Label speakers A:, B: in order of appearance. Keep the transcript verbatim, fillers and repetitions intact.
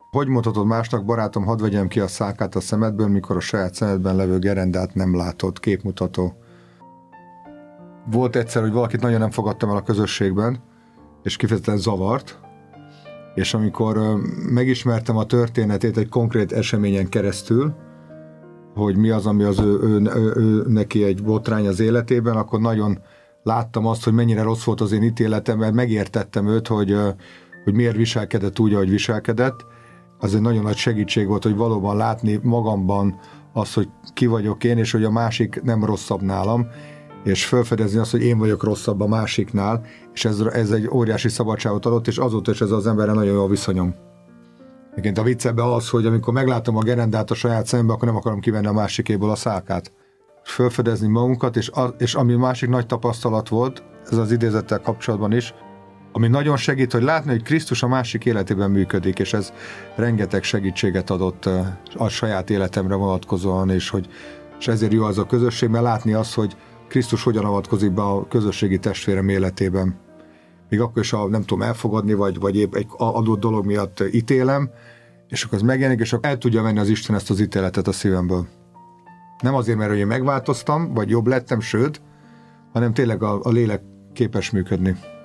A: Hogy mondhatod másnak, barátom, hadd vegyem ki a szálkát a szemedből, mikor a saját szemedben levő gerendát nem látod? Képmutató. Volt egyszer, hogy valakit nagyon nem fogadtam el a közösségben, és kifejezetten zavart, és amikor megismertem a történetét egy konkrét eseményen keresztül, hogy mi az, ami az ő, ő, ő, ő neki egy botrány az életében, akkor nagyon láttam azt, hogy mennyire rossz volt az én ítéletem, mert megértettem őt, hogy, hogy miért viselkedett úgy, ahogy viselkedett. Az egy nagyon nagy segítség volt, hogy valóban látni magamban azt, hogy ki vagyok én, és hogy a másik nem rosszabb nálam, és felfedezni azt, hogy én vagyok rosszabb a másiknál, és ez, ez egy óriási szabadságot adott, és azóta is ez az emberre nagyon jó viszonyom. Egyébként a viccebben az, hogy amikor meglátom a gerendát a saját szembe, akkor nem akarom kivenni a másikéból a szálkát. Felfedezni magunkat, és, a, és ami másik nagy tapasztalat volt, ez az idézettel kapcsolatban is, ami nagyon segít, hogy látni, hogy Krisztus a másik életében működik, és ez rengeteg segítséget adott a saját életemre vonatkozóan, és, hogy, és ezért jó az a közösség, mert látni azt, hogy Krisztus hogyan avatkozik be a közösségi testvérem életében. Még akkor is, ha nem tudom elfogadni, vagy, vagy épp egy adott dolog miatt ítélem, és akkor ez megjelenik, és akkor el tudja venni az Isten ezt az ítéletet a szívemből. Nem azért, mert én megváltoztam, vagy jobb lettem, sőt, hanem tényleg a, a lélek képes működni.